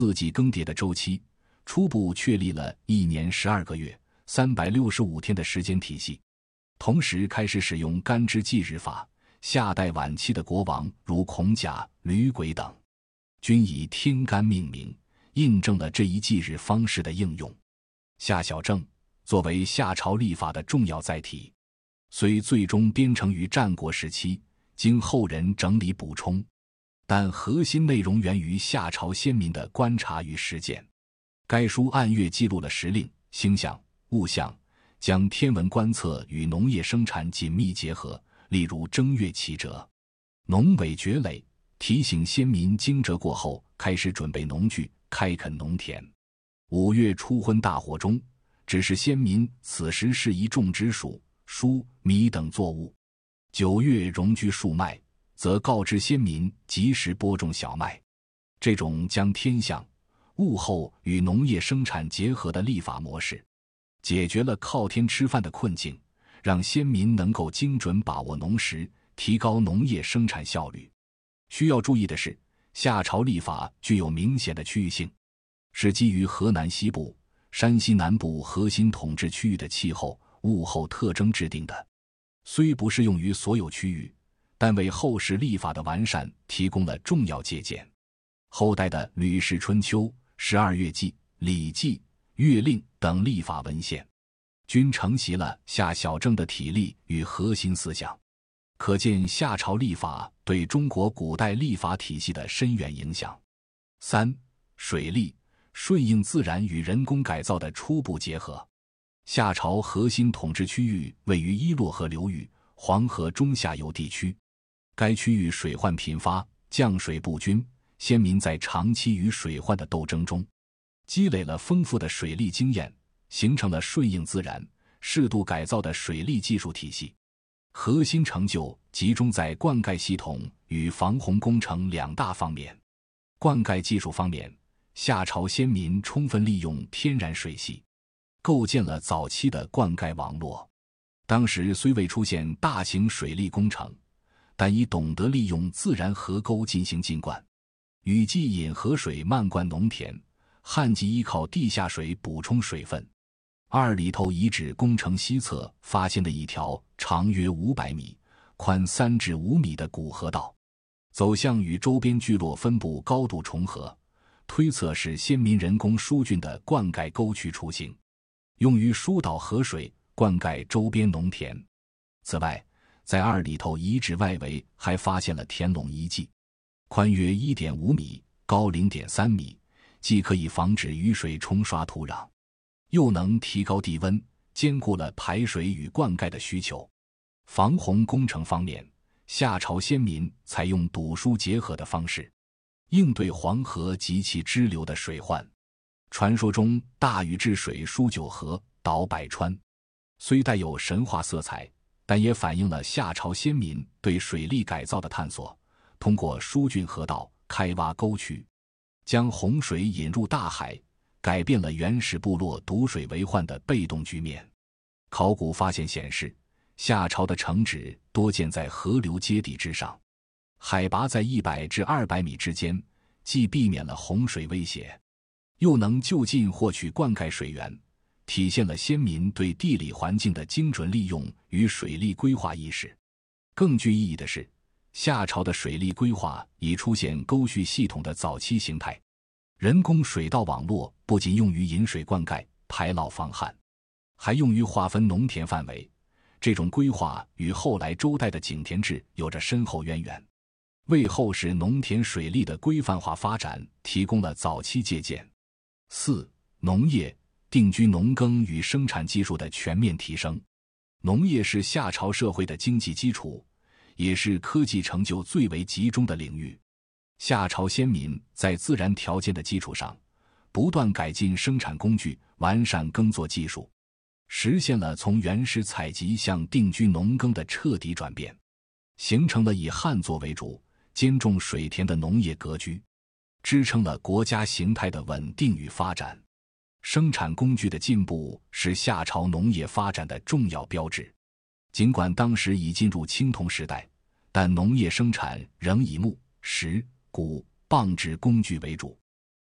4季更迭的周期，初步确立了1年12个月、365天的时间体系。同时开始使用干支纪日法，夏代晚期的国王如孔甲、吕轨等，均以天干命名，印证了这一纪日方式的应用。夏小正作为夏朝历法的重要载体，虽最终编成于战国时期，经后人整理补充，但核心内容源于夏朝先民的观察与实践。该书按月记录了时令、星象、物象，将天文观测与农业生产紧密结合，例如正月祈蛰，农委绝垒，提醒先民惊蛰过后开始准备农具，开垦农田。5月初昏大火中，指示先民此时适宜种植黍、黍、米等作物。9月戎居树麦，则告知先民及时播种小麦。这种将天象、物候与农业生产结合的历法模式，解决了靠天吃饭的困境，让先民能够精准把握农时，提高农业生产效率。需要注意的是，夏朝历法具有明显的区域性，是基于河南西部、山西南部核心统治区域的气候、物候特征制定的。虽不适用于所有区域，但为后世历法的完善提供了重要借鉴。后代的《吕氏春秋》、12月纪、《礼记》、《月令》等历法文献，均承袭了夏小正的体例与核心思想，可见夏朝历法对中国古代历法体系的深远影响。3. 水利，顺应自然与人工改造的初步结合。夏朝核心统治区域位于伊洛河流域、黄河中下游地区，该区域水患频发，降水不均，先民在长期与水患的斗争中，积累了丰富的水利经验，形成了顺应自然、适度改造的水利技术体系。核心成就集中在灌溉系统与防洪工程2大方面。灌溉技术方面，夏朝先民充分利用天然水系，构建了早期的灌溉网络。当时虽未出现大型水利工程，但已懂得利用自然河沟进行浸灌。雨季引河水漫灌农田，旱季依靠地下水补充水分。二里头遗址工程西侧发现的一条长约500米、宽3至5米的古河道，走向与周边聚落分布高度重合，推测是先民人工疏浚的灌溉沟渠雏形，用于疏导河水，灌溉周边农田。此外，在二里头遗址外围还发现了田垄遗迹，宽约 1.5 米，高 0.3 米，既可以防止雨水冲刷土壤，又能提高地温，兼顾了排水与灌溉的需求。防洪工程方面，夏朝先民采用堵疏结合的方式，应对黄河及其支流的水患。传说中大禹治水疏9河，导百川，虽带有神话色彩，但也反映了夏朝先民对水利改造的探索。通过疏浚河道、开挖沟渠，将洪水引入大海，改变了原始部落堵水为患的被动局面。考古发现显示，夏朝的城址多建在河流阶底之上，海拔在100至200米之间，既避免了洪水威胁，又能就近获取灌溉水源，体现了先民对地理环境的精准利用与水利规划意识。更具意义的是，夏朝的水利规划已出现沟渠系统的早期形态。人工水道网络不仅用于引水灌溉、排涝防旱，还用于划分农田范围。这种规划与后来周代的井田制有着深厚渊源，为后世农田水利的规范化发展提供了早期借鉴。4. 农业，定居农耕与生产技术的全面提升。农业是夏朝社会的经济基础，也是科技成就最为集中的领域。夏朝先民在自然条件的基础上，不断改进生产工具，完善耕作技术，实现了从原始采集向定居农耕的彻底转变，形成了以旱作为主、兼种水田的农业格局，支撑了国家形态的稳定与发展。生产工具的进步是夏朝农业发展的重要标志。尽管当时已进入青铜时代，但农业生产仍以木、石、钴、棒制工具为主。